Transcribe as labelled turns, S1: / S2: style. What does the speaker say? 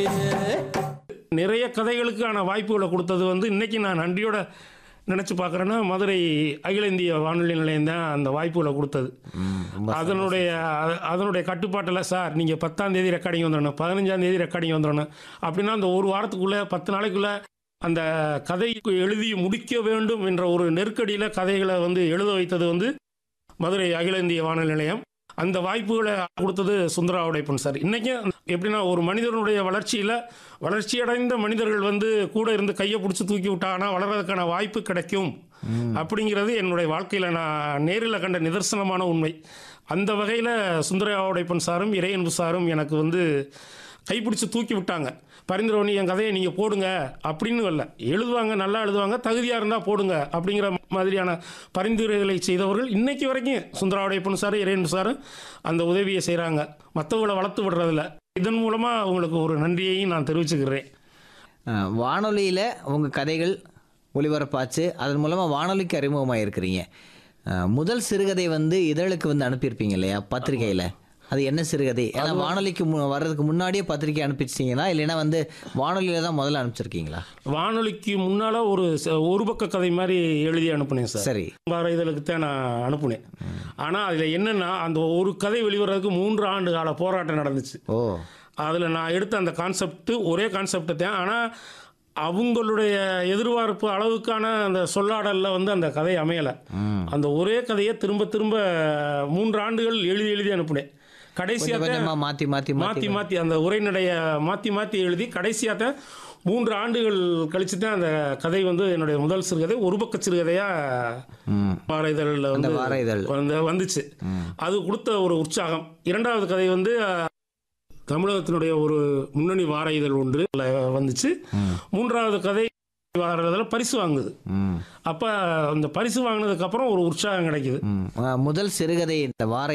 S1: நிறைய கதைகளுக்கான வாய்ப்புகளை கொடுத்தது வந்து இன்னைக்கு நான் நன்றியோட நினச்சி பார்க்குறேன்னா மதுரை அகில இந்திய வானொலி நிலையம் தான் அந்த வாய்ப்புகளை கொடுத்தது. அதனுடைய கட்டுப்பாட்டில் சார் நீங்கள் 10ஆம் தேதி ரெக்கார்டிங் வந்துடணும், 15ஆம் தேதி ரெக்கார்டிங் வந்துடணும் அப்படின்னா அந்த ஒரு வாரத்துக்குள்ளே 10 நாளைக்குள்ளே அந்த கதைக்கு எழுதி முடிக்க வேண்டும் என்ற ஒரு நெருக்கடியில் கதைகளை வந்து எழுத வைத்தது வந்து மதுரை அகில இந்திய வானொலி நிலையம். அந்த வாய்ப்புகளை கொடுத்தது சுந்தரா உடைப்பன் சார். இன்றைக்கும் எப்படின்னா ஒரு மனிதனுடைய வளர்ச்சியடைந்த மனிதர்கள் வந்து கூட இருந்து கையை பிடிச்சி தூக்கி விட்டாங்கன்னா வளர்றதுக்கான வாய்ப்பு கிடைக்கும் அப்படிங்கிறது என்னுடைய வாழ்க்கையில் நான் நேரில் கண்ட நிதர்சனமான உண்மை. அந்த வகையில் சுந்தரா உடைப்பன் சாரும் இறையன்பு சாரும் எனக்கு வந்து கைப்பிடிச்சு தூக்கி விட்டாங்க. பரிந்துரை என் கதையை நீங்கள் போடுங்க அப்படின்னு வரல, எழுதுவாங்க, நல்லா எழுதுவாங்க, தகுதியாக இருந்தால் போடுங்க அப்படிங்கிற மாதிரியான பரிந்துரைகளை செய்தவர்கள் இன்னைக்கு வரைக்கும் சுந்தரா உடைப்பன் சார் இறையன்பு சாரும் அந்த உதவியை செய்கிறாங்க. மற்றவங்களை வளர்த்து விடுறதில்ல. இதன் மூலமாக அவங்களுக்கு ஒரு நன்றியையும் நான் தெரிவிச்சுக்கிறேன்.
S2: வானொலியில் உங்கள் கதைகள் ஒளிபரப்பாச்சு, அதன் மூலமாக வானொலிக்கு அறிமுகமாக இருக்கிறீங்க. முதல் சிறுகதை வந்து இதழுக்கு வந்து அனுப்பியிருப்பீங்க இல்லையா, பத்திரிகையில்? அது என்ன சிறுகதை? ஏன்னா வானொலிக்கு வர்றதுக்கு முன்னாடியே பத்திரிக்கை அனுப்பிச்சிட்டிங்களா, இல்லைன்னா வந்து வானொலியில் தான் முதல்ல அனுப்பிச்சிருக்கீங்களா?
S1: வானொலிக்கு முன்னால் ஒரு பக்க கதை மாதிரி எழுதி அனுப்புனேன் சார்.
S2: சரி,
S1: வார இதழுக்கு தான் நான் அனுப்புனேன். ஆனால் அதில் என்னென்னா அந்த ஒரு கதை வெளிவரதுக்கு 3 ஆண்டு கால போராட்டம் நடந்துச்சு. அதில் நான் எடுத்த அந்த கான்செப்ட் ஒரே கான்செப்ட் தான். ஆனால் அவங்களுடைய எதிர்பார்ப்பு அளவுக்கான அந்த சொல்லாடலில் வந்து அந்த கதை அமையலை. அந்த ஒரே கதையை திரும்ப 3 ஆண்டுகள் எழுதி அனுப்புனேன். கடைசியாக மாற்றி அந்த உரைநடைய மாற்றி எழுதி கடைசியாக 3 ஆண்டுகள் கழிச்சு தான் அந்த கதை வந்து என்னுடைய முதல் சிறுகதை ஒரு பக்க சிறுகதையாக வார இதழில் வந்து வந்துச்சு. அது கொடுத்த ஒரு உற்சாகம். 2வது கதை வந்து தமிழகத்தினுடைய ஒரு முன்னணி வார இதழ் ஒன்று வந்துச்சு. 3வது கதை வார இதழில் பரிசு வாங்குது. அப்போ அந்த பரிசு வாங்கினதுக்கு அப்புறம் ஒரு உற்சாகம் கிடைக்குது.
S2: முதல் சிறுகதை இந்த வார